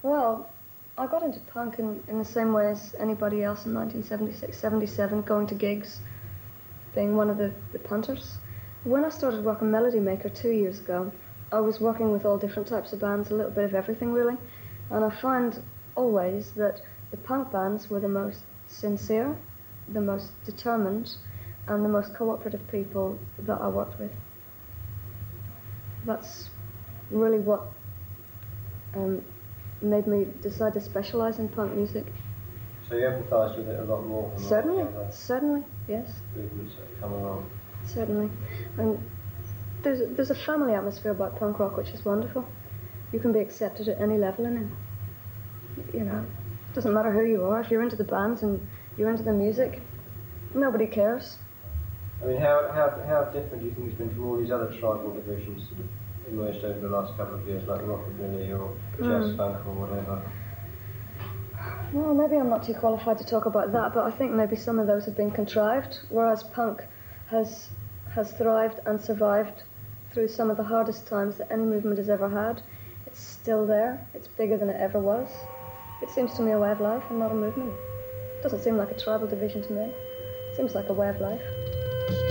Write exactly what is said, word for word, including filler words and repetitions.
Well, I got into punk in, in the same way as anybody else in nineteen seventy-six, seventy-seven, going to gigs, being one of the, the punters. When I started working Melody Maker two years ago, I was working with all different types of bands, a little bit of everything really, and I find always that the punk bands were the most sincere, the most determined, and the most cooperative people that I worked with. That's really what um, made me decide to specialise in punk music. So you empathised with it a lot more than Certainly, the other certainly, yes. movements that have come along. Certainly. And there's, there's a family atmosphere about punk rock which is wonderful. You can be accepted at any level in it. You know, it doesn't matter who you are. If you're into the bands and you're into the music, nobody cares. I mean, how, how, how different do you think it's been from all these other tribal divisions that have emerged over the last couple of years, like rockabilly or jazz Mm. funk or whatever? Well, maybe I'm not too qualified to talk about that, but I think maybe some of those have been contrived, whereas punk has has thrived and survived through some of the hardest times that any movement has ever had. It's still there. It's bigger than it ever was. It seems to me a way of life and not a movement. It doesn't seem like a tribal division to me. It seems like a way of life.